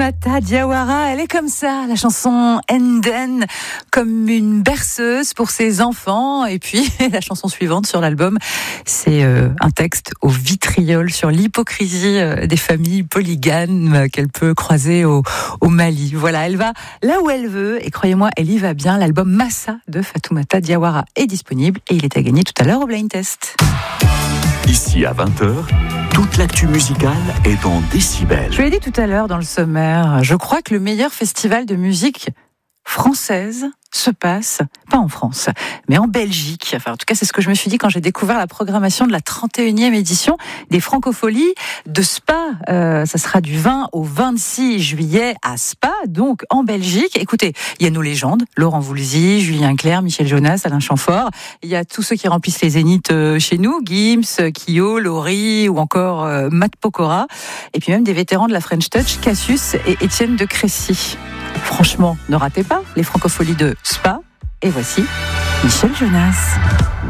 Fatoumata Diawara, elle est comme ça, la chanson Nden, comme une berceuse pour ses enfants. Et puis la chanson suivante sur l'album, c'est un texte au vitriol sur l'hypocrisie des familles polygames qu'elle peut croiser au Mali. Voilà, elle va là où elle veut et croyez-moi, elle y va bien. L'album Massa de Fatoumata Diawara est disponible et il est à gagner tout à l'heure au Blind Test. Ici à 20h, toute l'actu musicale est dans Décibel. Je l'ai dit tout à l'heure dans le sommaire, je crois que le meilleur festival de musique française se passe, pas en France, mais en Belgique. Enfin, en tout cas, c'est ce que je me suis dit quand j'ai découvert la programmation de la 31e édition des Francopholies de Spa. Ça sera du 20 au 26 juillet à Spa, donc en Belgique. Écoutez, il y a nos légendes, Laurent Voulzy, Julien Clerc, Michel Jonas, Alain Chamfort. Il y a tous ceux qui remplissent les zéniths chez nous, Gims, Kyo, Laurie ou encore Matt Pokora. Et puis même des vétérans de la French Touch, Cassius et Étienne de Crécy. Franchement, ne ratez pas les Francopholies de Spa. Et voici Michel Jonas.